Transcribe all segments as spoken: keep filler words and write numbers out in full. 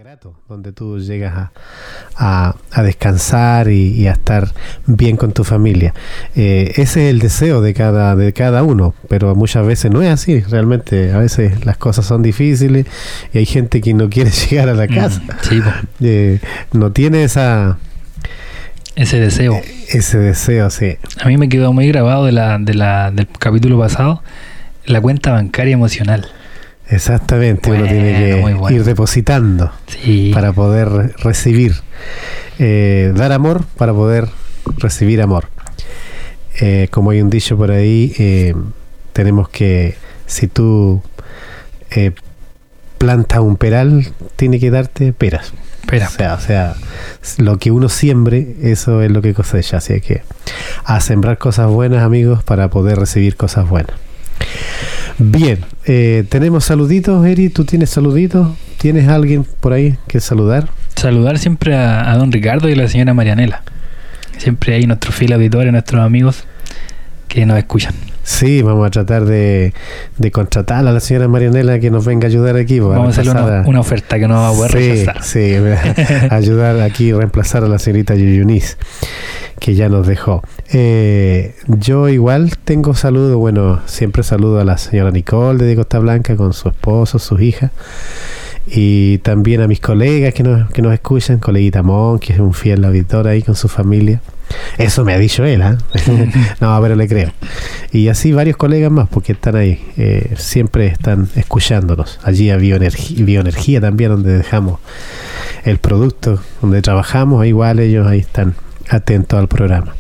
grato, donde tú llegas a, a, a descansar y, y a estar bien con tu familia. Eh, ese es el deseo de cada, de cada uno, pero muchas veces no es así. Realmente, a veces las cosas son difíciles y hay gente que no quiere llegar a la casa. Mm, sí, eh, no tiene esa... Ese deseo. Eh, ese deseo, sí. A mí me quedó muy grabado de la, de la, del capítulo pasado, la cuenta bancaria emocional. Exactamente, bueno, uno tiene que bueno. ir depositando sí. para poder recibir, eh, dar amor para poder recibir amor. Eh, como hay un dicho por ahí, eh, tenemos que, si tú eh, plantas un peral, tiene que darte peras. Pera. O sea, o sea, lo que uno siembre, eso es lo que cosecha. Así que a sembrar cosas buenas, amigos, para poder recibir cosas buenas. Bien, eh, tenemos saluditos, Eri, ¿tú tienes saluditos? ¿Tienes alguien por ahí que saludar? Saludar siempre a, a don Ricardo y a la señora Marianela. Siempre hay nuestros fieles auditores, nuestros amigos que nos escuchan. Sí, vamos a tratar de, de contratar a la señora Marianela que nos venga a ayudar aquí. Vamos a hacerle una, a... una oferta que no va a poder sí, rechazar. Sí, a ayudar aquí a reemplazar a la señorita Yuyunis, que ya nos dejó. Eh, yo igual tengo saludos, bueno, siempre saludo a la señora Nicole de Costa Blanca con su esposo, sus hijas, y también a mis colegas que nos, que nos escuchan, coleguita Mon, que es un fiel auditor ahí con su familia. Eso me ha dicho él, ¿eh? No, pero le creo. Y así varios colegas más, porque están ahí, eh, siempre están escuchándonos. Allí a Bioenergía, Bioenergía también, donde dejamos el producto, donde trabajamos, igual ellos ahí están atentos al programa.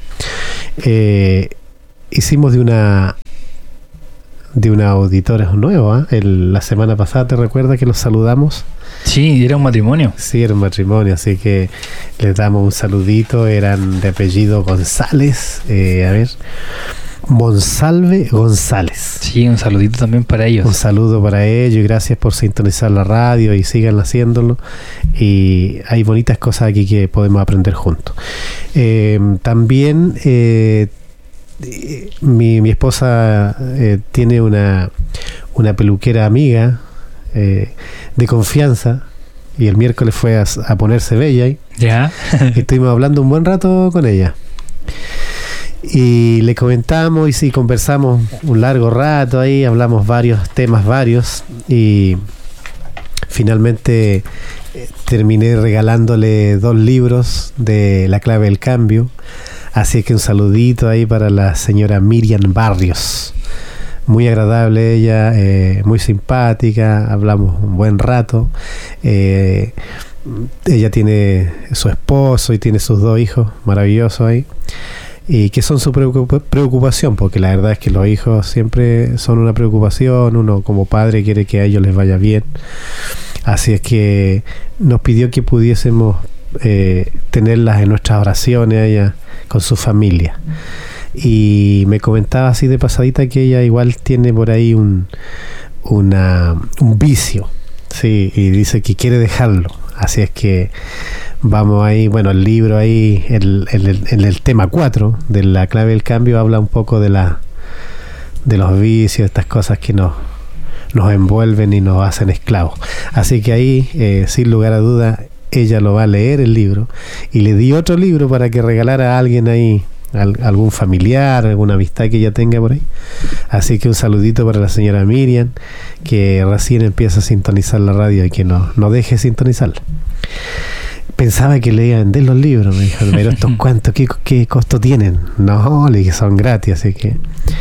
Eh, hicimos de una de una auditora nueva, ¿eh? El, la semana pasada, ¿te recuerdas que los saludamos? Sí, era un matrimonio. Sí, era un matrimonio, así que les damos un saludito. Eran de apellido González, eh, a ver, Monsalve González. Sí, un saludito también para ellos. Un saludo para ellos y gracias por sintonizar la radio y sigan haciéndolo. Y hay bonitas cosas aquí que podemos aprender juntos. Eh, también eh, mi, mi esposa eh, tiene una, una peluquera amiga eh, de confianza y el miércoles fue a, a ponerse bella ahí. Ya. Y estuvimos hablando un buen rato con ella. Y le comentamos y sí, conversamos un largo rato ahí, hablamos varios temas varios y finalmente eh, terminé regalándole dos libros de La Clave del Cambio. Así que un saludito ahí para la señora Miriam Barrios. Muy agradable ella, eh, muy simpática, hablamos un buen rato. Eh, ella tiene su esposo y tiene sus dos hijos maravillosos ahí. Y que son su preocupación, porque la verdad es que los hijos siempre son una preocupación. Uno como padre quiere que a ellos les vaya bien. Así es que nos pidió que pudiésemos eh, tenerlas en nuestras oraciones ella con su familia. Y me comentaba así de pasadita que ella igual tiene por ahí un, una, un vicio, sí, y dice que quiere dejarlo. Así es que vamos ahí, bueno, el libro ahí, el, el, el, el, el tema cuatro de La Clave del Cambio habla un poco de la de los vicios, estas cosas que nos, nos envuelven y nos hacen esclavos. Así que ahí, eh, sin lugar a duda, ella lo va a leer el libro. Y le di otro libro para que regalara a alguien ahí, al, algún familiar, alguna amistad que ella tenga por ahí. Así que un saludito para la señora Miriam, que recién empieza a sintonizar la radio y que no, no deje sintonizarla. Pensaba que le iba a vender los libros, me dijo, pero estos cuántos, ¿qué, qué costo tienen? No, le dije, son gratis, así que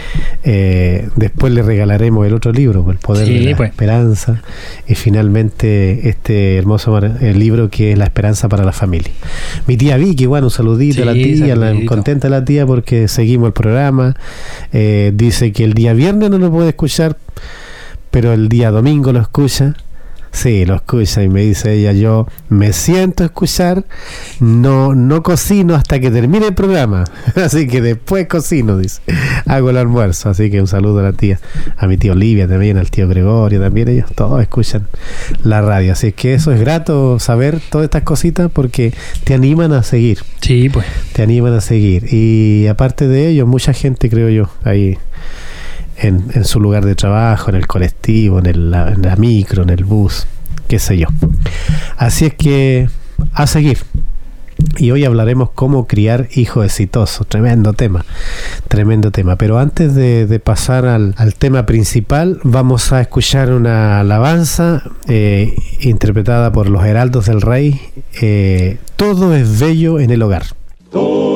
eh, después le regalaremos el otro libro, El Poder sí, de la pues. Esperanza, y finalmente este hermoso el libro que es La Esperanza para la Familia. Mi tía Vicky, bueno, un saludito sí, a la tía, la, contenta la tía porque seguimos el programa. Eh, dice que el día viernes no lo puede escuchar, pero el día domingo lo escucha. Sí, lo escucha y me dice ella, yo me siento a escuchar, no no cocino hasta que termine el programa, así que después cocino, dice, hago el almuerzo. Así que un saludo a la tía, a mi tía Olivia también, al tío Gregorio también, ellos todos escuchan la radio, así que eso es grato saber todas estas cositas porque te animan a seguir. Sí, pues. Te animan a seguir y aparte de ello, mucha gente, creo yo, ahí en, en su lugar de trabajo, en el colectivo, en, el, la, en la micro, en el bus, qué sé yo. Así es que a seguir. Y hoy hablaremos cómo criar hijos exitosos. Tremendo tema, tremendo tema. Pero antes de, de pasar al, al tema principal, vamos a escuchar una alabanza eh, interpretada por los Heraldos del Rey. Eh, Todo es bello en el hogar.